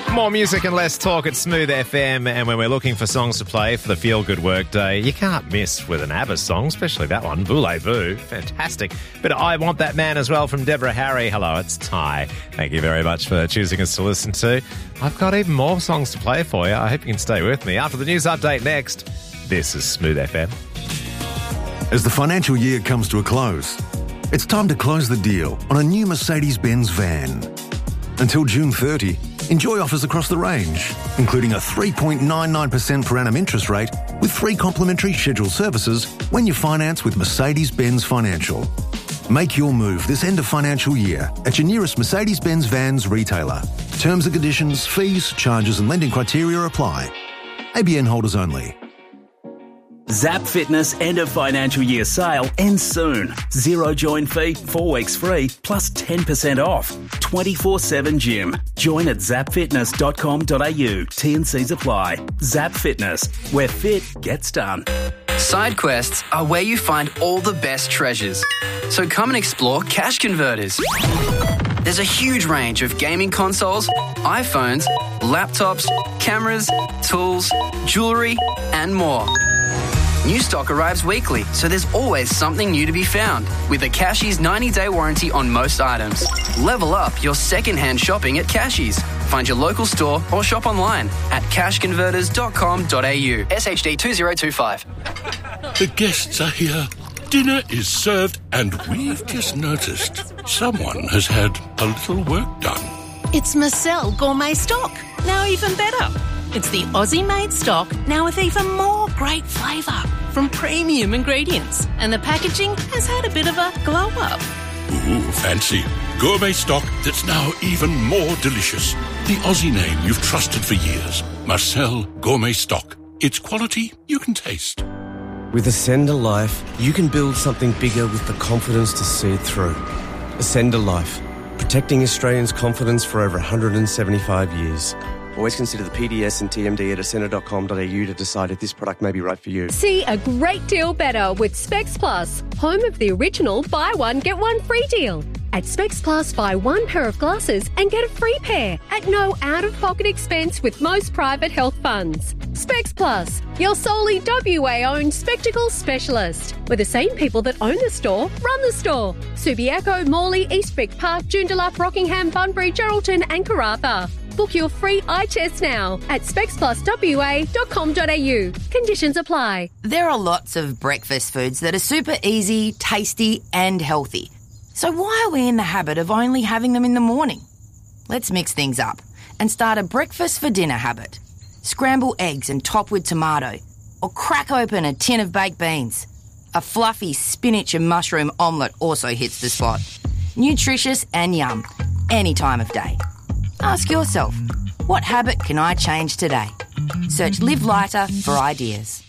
More music and less talk at Smooth FM, and when we're looking for songs to play for the feel-good work day, you can't miss with an ABBA song, especially that one, Voulez-Vous. Fantastic. But I Want That Man as well from Deborah Harry. Hello, it's Ty. Thank you very much for choosing us to listen to. I've got even more songs to play for you. I hope you can stay with me. After the news update next, this is Smooth FM. As the financial year comes to a close, it's time to close the deal on a new Mercedes-Benz van. Until June 30, enjoy offers across the range, including a 3.99% per annum interest rate with 3 complimentary scheduled services when you finance with Mercedes-Benz Financial. Make your move this end of financial year at your nearest Mercedes-Benz Vans retailer. Terms and conditions, fees, charges and lending criteria apply. ABN holders only. Zap Fitness end of financial year sale ends soon. 0 join fee, 4 weeks free, plus 10% off. 24/7 gym. Join at zapfitness.com.au. T&Cs apply. Zap Fitness, where fit gets done. Side quests are where you find all the best treasures. So come and explore Cash Converters. There's a huge range of gaming consoles, iPhones, laptops, cameras, tools, jewellery, and more. New stock arrives weekly, so there's always something new to be found. With a Cashies 90-day warranty on most items. Level up your second-hand shopping at Cashies. Find your local store or shop online at cashconverters.com.au. SHD 2025. The guests are here. Dinner is served, and we've just noticed someone has had a little work done. It's Marcel Gourmet Stock, now even better. It's the Aussie-made stock, now with even more great flavour from premium ingredients. And the packaging has had a bit of a glow-up. Ooh, fancy. Gourmet stock that's now even more delicious. The Aussie name you've trusted for years. Marcel Gourmet Stock. It's quality you can taste. With Ascender Life, you can build something bigger with the confidence to see it through. Ascender Life, protecting Australians' confidence for over 175 years. Always consider the PDS and TMD at ascender.com.au to decide if this product may be right for you. See a great deal better with Specs Plus, home of the original buy one, get one free deal. At Specs Plus, buy 1 pair of glasses and get a free pair at no out-of-pocket expense with most private health funds. Specs Plus, your solely WA-owned spectacles specialist. With the same people that own the store, run the store. Subiaco, Morley, Eastwick Park, Joondalup, Rockingham, Bunbury, Geraldton and Karratha. Book your free eye test now at specspluswa.com.au. Conditions apply. There are lots of breakfast foods that are super easy, tasty and healthy. So why are we in the habit of only having them in the morning? Let's mix things up and start a breakfast for dinner habit. Scramble eggs and top with tomato, or crack open a tin of baked beans. A fluffy spinach and mushroom omelette also hits the spot. Nutritious and yum, any time of day. Ask yourself, what habit can I change today? Search Live Lighter for ideas.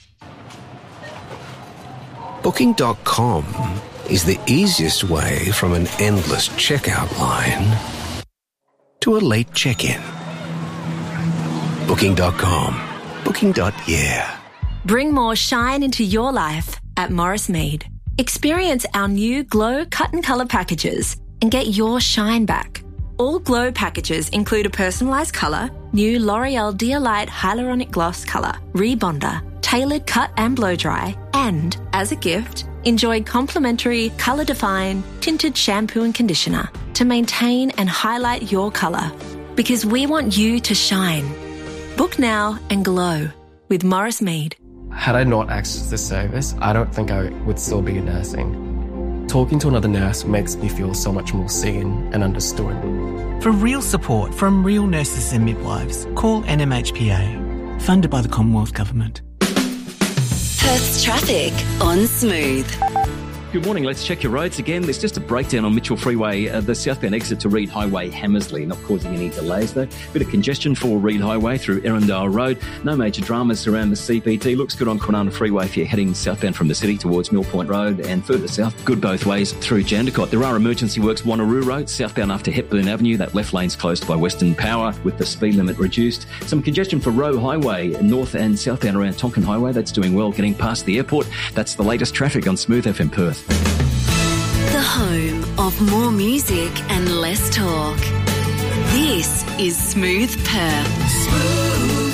Booking.com is the easiest way from an endless checkout line to a late check-in. Booking.com. Booking.yeah. Bring more shine into your life at Morris Mead. Experience our new Glow Cut and Colour packages and get your shine back. All Glow packages include a personalised colour, new L'Oreal Dear Light Hyaluronic Gloss colour, rebonder, tailored cut and blow dry, and, as a gift, enjoy complimentary Colour Define tinted shampoo and conditioner to maintain and highlight your colour. Because we want you to shine. Book now and glow with Morris Mead. Had I not accessed this service, I don't think I would still be nursing. Talking to another nurse makes me feel so much more seen and understood. For real support from real nurses and midwives, call NMHPA, funded by the Commonwealth Government. Perth's traffic on Smooth. Good morning. Let's check your roads again. There's just a breakdown on Mitchell Freeway, the southbound exit to Reid Highway, Hammersley, not causing any delays though. Bit of congestion for Reid Highway through Erindale Road. No major dramas around the CBD. Looks good on Kwinana Freeway if you're heading southbound from the city towards Mill Point Road, and further south, good both ways through Jandakot. There are emergency works Wanneroo Road, southbound after Hepburn Avenue. That left lane's closed by Western Power with the speed limit reduced. Some congestion for Roe Highway, north and southbound around Tonkin Highway. That's doing well getting past the airport. That's the latest traffic on Smooth FM Perth. The home of more music and less talk. This is Smooth Perth.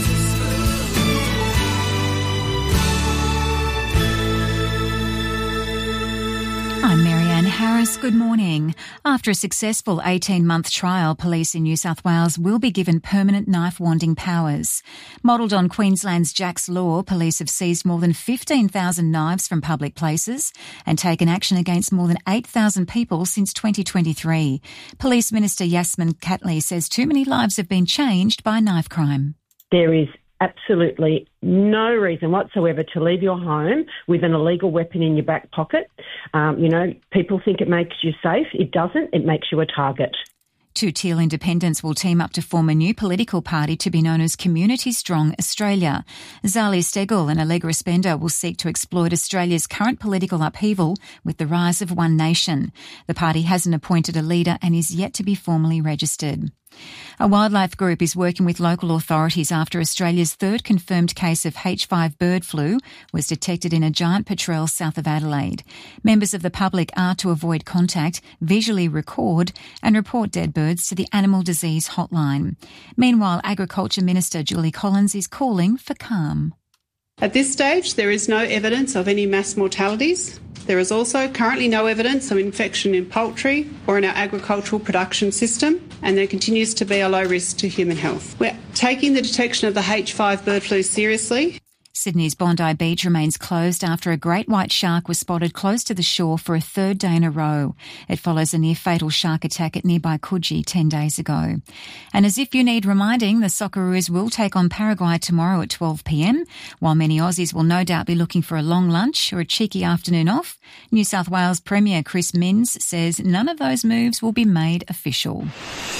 I'm Marianne Harris. Good morning. After a successful 18-month trial, police in New South Wales will be given permanent knife-wanding powers. Modelled on Queensland's Jack's Law, police have seized more than 15,000 knives from public places and taken action against more than 8,000 people since 2023. Police Minister Yasmin Catley says too many lives have been changed by knife crime. There is absolutely no reason whatsoever to leave your home with an illegal weapon in your back pocket. People think it makes you safe. It doesn't. It makes you a target. Two Teal independents will team up to form a new political party to be known as Community Strong Australia. Zali Steggall and Allegra Spender will seek to exploit Australia's current political upheaval with the rise of One Nation. The party hasn't appointed a leader and is yet to be formally registered. A wildlife group is working with local authorities after Australia's third confirmed case of H5 bird flu was detected in a giant petrel south of Adelaide. Members of the public are to avoid contact, visually record and report dead birds to the Animal Disease Hotline. Meanwhile, Agriculture Minister Julie Collins is calling for calm. At this stage, there is no evidence of any mass mortalities. There is also currently no evidence of infection in poultry or in our agricultural production system, and there continues to be a low risk to human health. We're taking the detection of the H5 bird flu seriously. Sydney's Bondi Beach remains closed after a great white shark was spotted close to the shore for a third day in a row. It follows a near-fatal shark attack at nearby Coogee 10 days ago. And as if you need reminding, the Socceroos will take on Paraguay tomorrow at 12 p.m, while many Aussies will no doubt be looking for a long lunch or a cheeky afternoon off. New South Wales Premier Chris Minns says none of those moves will be made official.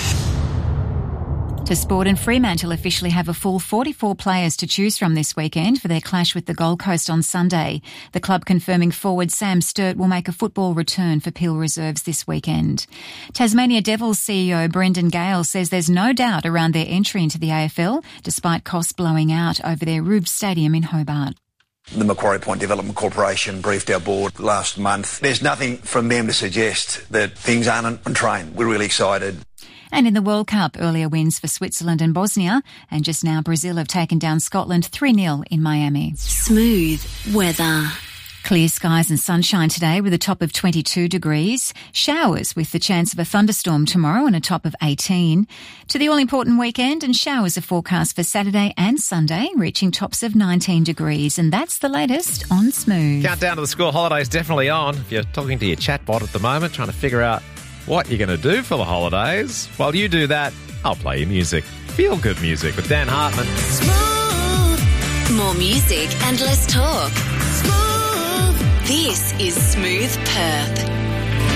To sport, and Fremantle officially have a full 44 players to choose from this weekend for their clash with the Gold Coast on Sunday. The club confirming forward Sam Sturt will make a football return for Peel reserves this weekend. Tasmania Devils CEO Brendan Gale says there's no doubt around their entry into the AFL, despite costs blowing out over their Rube Stadium in Hobart. The Macquarie Point Development Corporation briefed our board last month. There's nothing from them to suggest that things aren't on train. We're really excited. And in the World Cup, earlier wins for Switzerland and Bosnia, and just now Brazil have taken down Scotland 3-0 in Miami. Smooth weather. Clear skies and sunshine today with a top of 22 degrees. Showers with the chance of a thunderstorm tomorrow and a top of 18. To the all-important weekend, and showers are forecast for Saturday and Sunday, reaching tops of 19 degrees. And that's the latest on Smooth. Countdown to the school holidays definitely on. If you're talking to your chatbot at the moment, trying to figure out what you're going to do for the holidays, while you do that, I'll play you music. Feel good music with Dan Hartman. Smooth. More music and less talk. Smooth. This is Smooth Perth.